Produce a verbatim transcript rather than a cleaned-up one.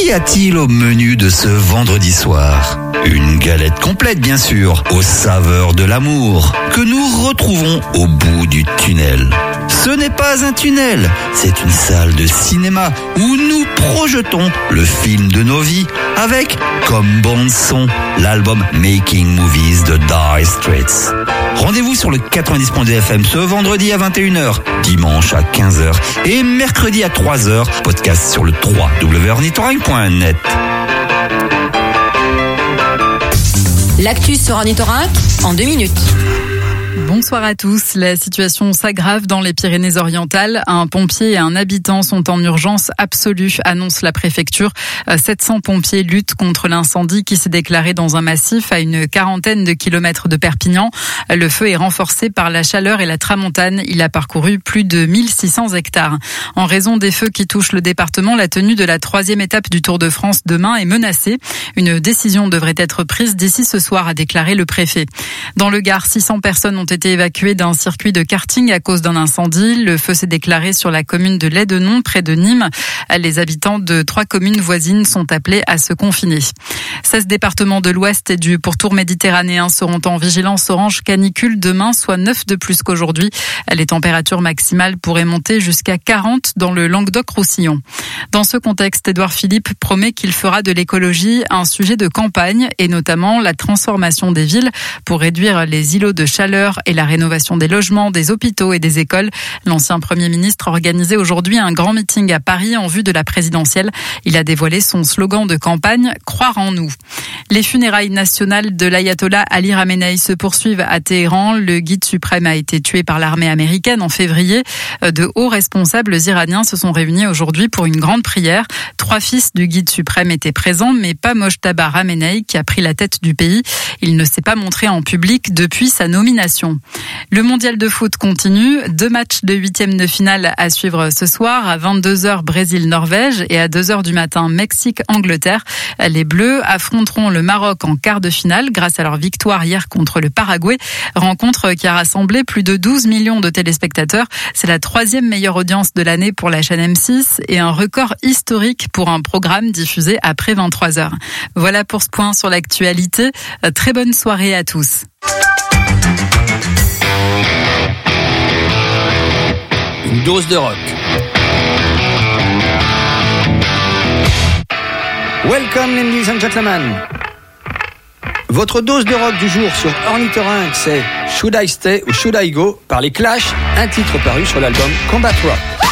Qu'y a-t-il au menu de ce vendredi soir ? Une galette complète, bien sûr, aux saveurs de l'amour, que nous retrouvons au bout du tunnel. Ce n'est pas un tunnel, c'est une salle de cinéma où nous projetons le film de nos vies avec, comme bande son, l'album Making Movies de Dire Straits. Rendez-vous sur le quatre-vingt-dix point deux F M ce vendredi à vingt et une heures, dimanche à quinze heures et mercredi à trois heures. Podcast sur le w w w point ornithorynque point net. L'actu sur Ornithorynque en deux minutes. Bonsoir à tous. La situation s'aggrave dans les Pyrénées-Orientales. Un pompier et un habitant sont en urgence absolue, annonce la préfecture. sept cents pompiers luttent contre l'incendie qui s'est déclaré dans un massif à une quarantaine de kilomètres de Perpignan. Le feu est renforcé par la chaleur et la tramontane. Il a parcouru plus de mille six cents hectares. En raison des feux qui touchent le département, la tenue de la troisième étape du Tour de France demain est menacée. Une décision devrait être prise d'ici ce soir, a déclaré le préfet. Dans le Gard, six cents personnes ont été évacués d'un circuit de karting à cause d'un incendie. Le feu s'est déclaré sur la commune de Laidenon, près de Nîmes. Les habitants de trois communes voisines sont appelés à se confiner. seize départements de l'Ouest et du pourtour méditerranéen seront en vigilance orange canicule demain, soit neuf de plus qu'aujourd'hui. Les températures maximales pourraient monter jusqu'à quarante dans le Languedoc-Roussillon. Dans ce contexte, Édouard Philippe promet qu'il fera de l'écologie un sujet de campagne et notamment la transformation des villes pour réduire les îlots de chaleur et la rénovation des logements, des hôpitaux et des écoles. L'ancien Premier ministre organisait aujourd'hui un grand meeting à Paris en vue de la présidentielle. Il a dévoilé son slogan de campagne « Croire en nous ». Les funérailles nationales de l'ayatollah Ali Khamenei se poursuivent à Téhéran. Le guide suprême a été tué par l'armée américaine en février. De hauts responsables iraniens se sont réunis aujourd'hui pour une grande prière. Trois fils du guide suprême étaient présents, mais pas Mojtaba Khamenei qui a pris la tête du pays. Il ne s'est pas montré en public depuis sa nomination. Le mondial de foot continue. Deux matchs de huitième de finale à suivre ce soir. À vingt-deux heures, Brésil-Norvège et à deux heures du matin, Mexique-Angleterre. Les Bleus affronteront le Maroc en quart de finale grâce à leur victoire hier contre le Paraguay. Rencontre qui a rassemblé plus de douze millions de téléspectateurs. C'est la troisième meilleure audience de l'année pour la chaîne M six et un record historique pour un programme diffusé après vingt-trois heures. Voilà pour ce point sur l'actualité. Très bonne soirée à tous. Une dose de rock. Welcome ladies and gentlemen. Votre dose de rock du jour sur Ornithorynque, c'est Should I Stay ou Should I Go par les Clash, un titre paru sur l'album Combat Rock.